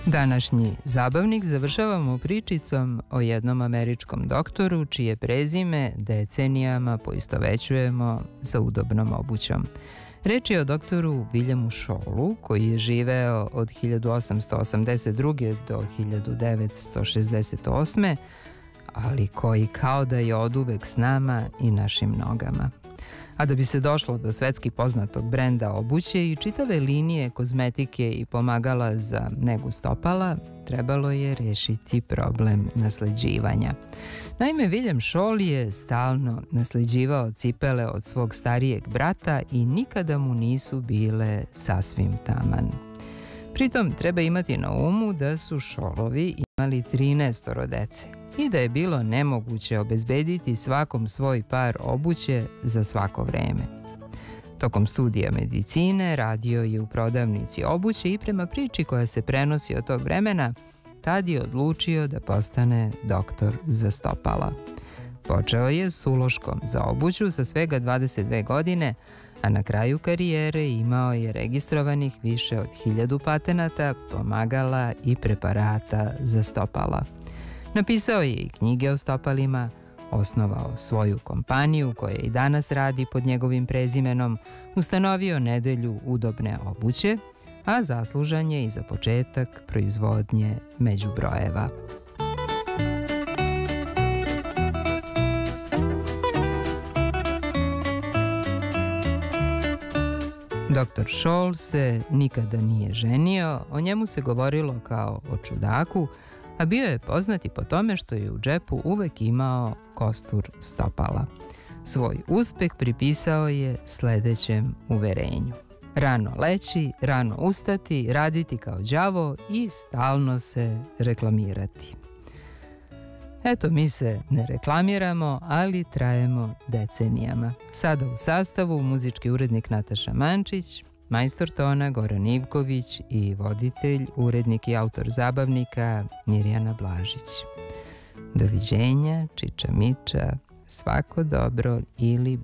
Današnji zabavnik završavamo pričicom o jednom američkom doktoru čije prezime decenijama poistovećujemo sa udobnom obućom. Reč je o doktoru Williamu Shawlu, koji je živeo od 1882. do 1968. ali koji kao da je oduvek s nama i našim nogama. A da bi se došlo do svetski poznatog brenda obuće i čitave linije kozmetike i pomagala za negu stopala, trebalo je rešiti problem nasleđivanja. Naime, William Shaw je stalno nasleđivao cipele od svog starijeg brata i nikada mu nisu bile sasvim taman. Pritom treba imati na umu da su Shawlovi imali 13 dece i da je bilo nemoguće obezbediti svakom svoj par obuće za svako vreme. Tokom studija medicine radio je u prodavnici obuće i prema priči koja se prenosi od tog vremena, tad je odlučio da postane doktor za stopala. Počeo je s uloškom za obuću sa svega 22 godine, a na kraju karijere imao je registrovanih više od 1000 patenata, pomagala i preparata za stopala. Napisao je i knjige o stopalima, osnovao svoju kompaniju koja i danas radi pod njegovim prezimenom, ustanovio nedelju udobne obuće, a zaslužan je i za početak proizvodnje međubrojeva. Dr. Shaw se nikada nije ženio, o njemu se govorilo kao o čudaku, a bio je poznat i po tome što je u džepu uvek imao kostur stopala. Svoj uspeh pripisao je sledećem uverenju: rano leći, rano ustati, raditi kao đavo i stalno se reklamirati. Eto, mi se ne reklamiramo, ali trajemo decenijama. Sada u sastavu muzički urednik Nataša Mančić, majstor tona Goran Ivković i voditelj, urednik i autor zabavnika Mirjana Blažić. Doviđenja, čiča miča, svako dobro ili